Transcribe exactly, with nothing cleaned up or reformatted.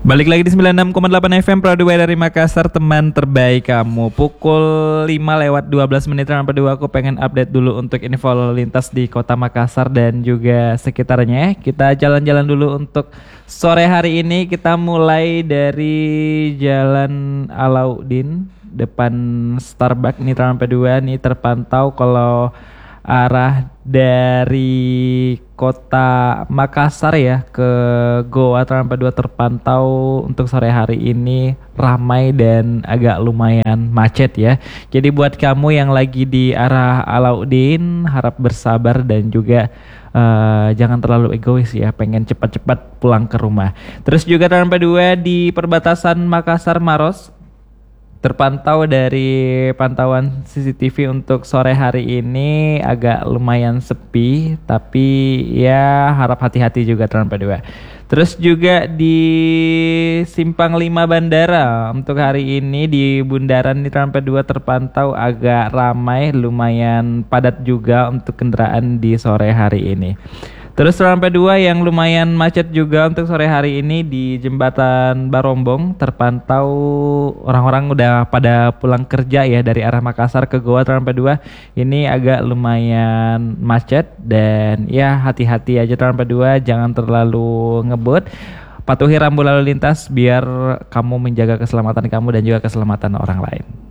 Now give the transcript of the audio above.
Balik lagi di sembilan puluh enam koma delapan F M Produk dari Makassar, teman terbaik kamu. Pukul lima lewat dua belas menit sampai dua aku pengen update dulu untuk info lalu lintas di Kota Makassar dan juga sekitarnya. Kita jalan-jalan dulu untuk sore hari ini. Kita mulai dari Jalan Alauddin depan Starbucks nih sampai dua nih terpantau kalau arah dari Kota Makassar ya ke Goa Rampai dua terpantau untuk sore hari ini ramai dan agak lumayan macet ya. Jadi buat kamu yang lagi di arah Alauddin harap bersabar dan juga uh, jangan terlalu egois ya, pengen cepat-cepat pulang ke rumah. Terus juga Rampai dua di perbatasan Makassar Maros terpantau dari pantauan C C T V untuk sore hari ini agak lumayan sepi, tapi ya harap hati-hati juga Rampai dua. Terus juga di Simpang lima Bandara untuk hari ini di Bundaran di Rampai dua terpantau agak ramai, lumayan padat juga untuk kendaraan di sore hari ini. Terus Rampai dua yang lumayan macet juga untuk sore hari ini di Jembatan Barombong terpantau orang-orang udah pada pulang kerja ya dari arah Makassar ke Goa Rampai dua. Ini agak lumayan macet dan ya hati-hati aja Rampai dua, jangan terlalu ngebut. Patuhi rambu lalu lintas biar kamu menjaga keselamatan kamu dan juga keselamatan orang lain.